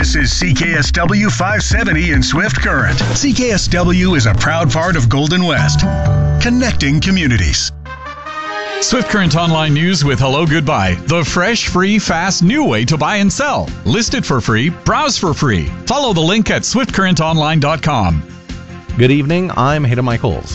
This is CKSW 570 in Swift Current. CKSW is a proud part of Golden West, connecting communities. Swift Current Online News with Hello Goodbye. The fresh, free, fast, new way to buy and sell. List it for free, browse for free. Follow the link at swiftcurrentonline.com. Good evening, I'm Hayden Michaels.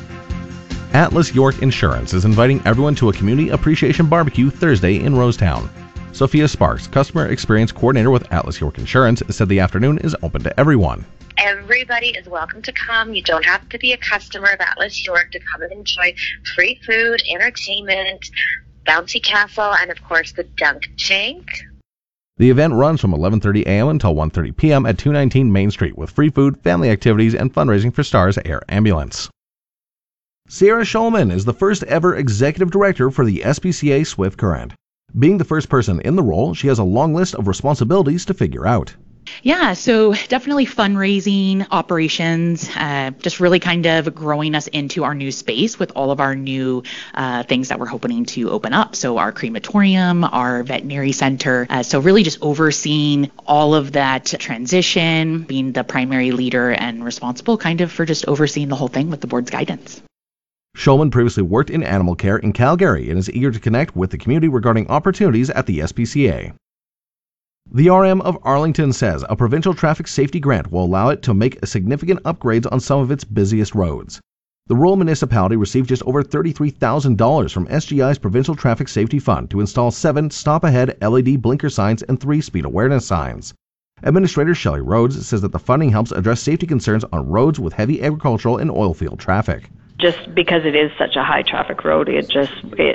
Atlas York Insurance is inviting everyone to a Community Appreciation Barbecue Thursday in Rosetown. Sophia Sparks, Customer Experience Coordinator with Atlas York Insurance, said the afternoon is open to everyone. Everybody is welcome to come. You don't have to be a customer of Atlas York to come and enjoy free food, entertainment, bouncy castle, and of course the dunk tank. The event runs from 11:30 a.m. until 1:30 p.m. at 219 Main Street with free food, family activities, and fundraising for Stars Air Ambulance. Sierra Schulman is the first ever executive director for the SPCA Swift Current. Being the first person in the role, she has a long list of responsibilities to figure out. Yeah, so definitely fundraising, operations, just really kind of growing us into our new space with all of our new things that we're hoping to open up. So our crematorium, our veterinary center. So really just overseeing all of that transition, being the primary leader and responsible kind of for just overseeing the whole thing with the board's guidance. Schulman previously worked in animal care in Calgary and is eager to connect with the community regarding opportunities at the SPCA. The RM of Arlington says a provincial traffic safety grant will allow it to make significant upgrades on some of its busiest roads. The rural municipality received just over $33,000 from SGI's Provincial Traffic Safety Fund to install 7 stop-ahead LED blinker signs and 3 speed awareness signs. Administrator Shelley Rhodes says that the funding helps address safety concerns on roads with heavy agricultural and oil field traffic. Just because it is such a high traffic road, it just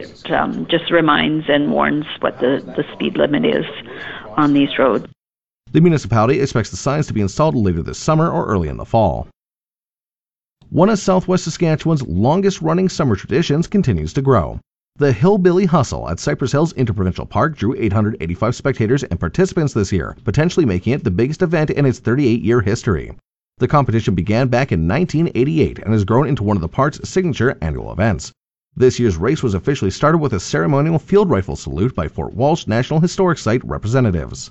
reminds and warns what the speed limit is on these roads. The municipality expects the signs to be installed later this summer or early in the fall. One of Southwest Saskatchewan's longest-running summer traditions continues to grow. The Hillbilly Hustle at Cypress Hills Interprovincial Park drew 885 spectators and participants this year, potentially making it the biggest event in its 38-year history. The competition began back in 1988 and has grown into one of the park's signature annual events. This year's race was officially started with a ceremonial field rifle salute by Fort Walsh National Historic Site representatives.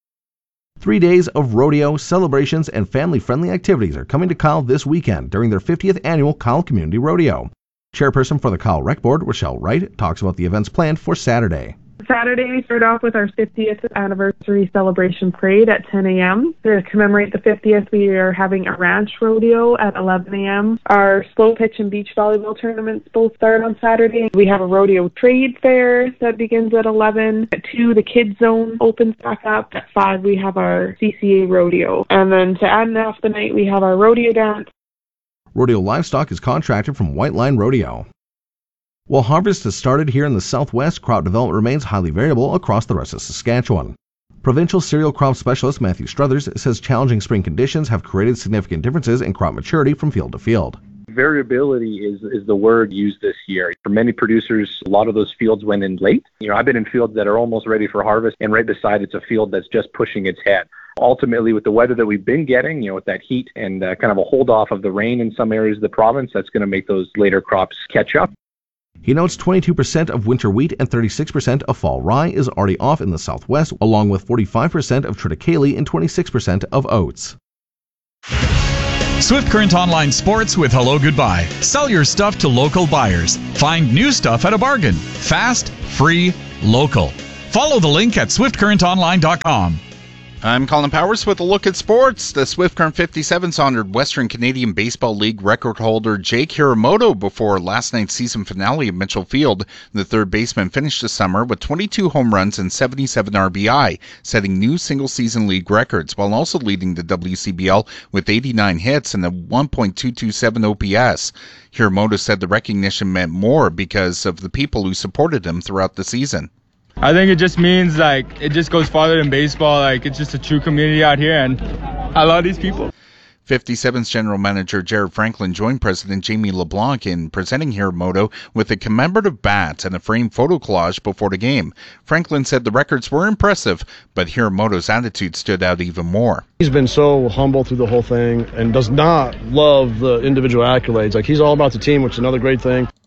3 days of rodeo, celebrations, and family-friendly activities are coming to Kyle this weekend during their 50th annual Kyle Community Rodeo. Chairperson for the Kyle Rec Board, Rochelle Wright, talks about the events planned for Saturday. Saturday, we start off with our 50th anniversary celebration parade at 10 a.m. To commemorate the 50th, we are having a ranch rodeo at 11 a.m. Our slow pitch and beach volleyball tournaments both start on Saturday. We have a rodeo trade fair that begins at 11. At 2, the kids zone opens back up. At 5, we have our CCA rodeo. And then to end off the night, we have our rodeo dance. Rodeo livestock is contracted from White Line Rodeo. While harvest has started here in the southwest, crop development remains highly variable across the rest of Saskatchewan. Provincial cereal crop specialist Matthew Struthers says challenging spring conditions have created significant differences in crop maturity from field to field. Variability is the word used this year. For many producers, a lot of those fields went in late. I've been in fields that are almost ready for harvest, and right beside it's a field that's just pushing its head. Ultimately, with the weather that we've been getting, with that heat and kind of a hold off of the rain in some areas of the province, that's going to make those later crops catch up. He notes 22% of winter wheat and 36% of fall rye is already off in the southwest, along with 45% of triticale and 26% of oats. Swift Current Online Sports with Hello Goodbye. Sell your stuff to local buyers. Find new stuff at a bargain. Fast, free, local. Follow the link at swiftcurrentonline.com. I'm Colin Powers with a look at sports. The Swift Current 57s honored Western Canadian Baseball League record holder Jake Hiramoto before last night's season finale at Mitchell Field. The third baseman finished the summer with 22 home runs and 77 RBI, setting new single-season league records, while also leading the WCBL with 89 hits and a 1.227 OPS. Hiramoto said the recognition meant more because of the people who supported him throughout the season. I think it just means it just goes farther than baseball. It's just a true community out here, and I love these people. 57's general manager Jared Franklin joined President Jamie LeBlanc in presenting Hiramoto with a commemorative bat and a framed photo collage before the game. Franklin said the records were impressive, but Hiramoto's attitude stood out even more. He's been so humble through the whole thing and does not love the individual accolades. He's all about the team, which is another great thing.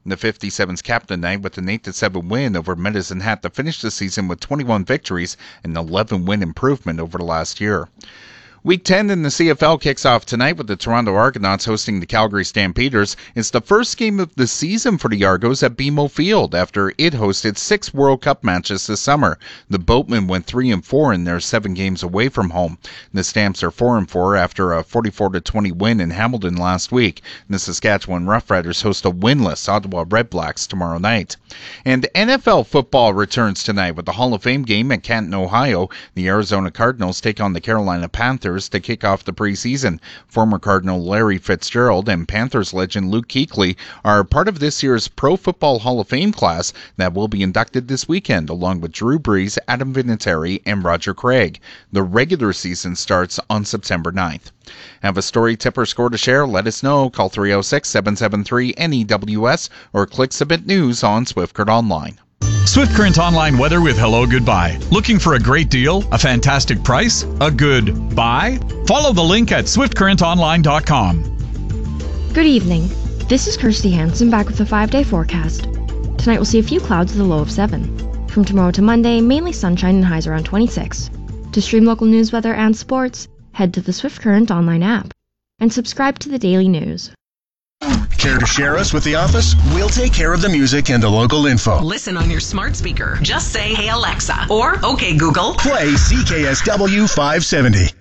The 57s capped the night with an 8-7 win over Medicine Hat to finish the season with 21 victories and an 11-win improvement over the last year. Week 10 in the CFL kicks off tonight with the Toronto Argonauts hosting the Calgary Stampeders. It's the first game of the season for the Argos at BMO Field after it hosted 6 World Cup matches this summer. The Boatmen went 3-4 in their 7 games away from home. The Stamps are 4-4 after a 44-20 win in Hamilton last week. The Saskatchewan Roughriders host a winless Ottawa Redblacks tomorrow night. And NFL football returns tonight with the Hall of Fame game at Canton, Ohio. The Arizona Cardinals take on the Carolina Panthers to kick off the preseason. Former Cardinal Larry Fitzgerald and Panthers legend Luke Kuechly are part of this year's Pro Football Hall of Fame class that will be inducted this weekend, along with Drew Brees, Adam Vinatieri, and Roger Craig. The regular season starts on September 9th. Have a story, tip, or score to share? Let us know. Call 306-773-NEWS or click Submit News on Swift Current Online. Swift Current Online weather with Hello Goodbye. Looking for a great deal, a fantastic price, a good buy? Follow the link at swiftcurrentonline.com. Good evening. This is Kirsty Hansen back with a 5-day forecast. Tonight we'll see a few clouds with a low of 7. From tomorrow to Monday, mainly sunshine and highs around 26. To stream local news, weather, and sports, head to the Swift Current Online app and subscribe to the daily news. Care to share us with the office? We'll take care of the music and the local info. Listen on your smart speaker. Just say, "Hey Alexa," or "Okay Google." Play CKSW 570.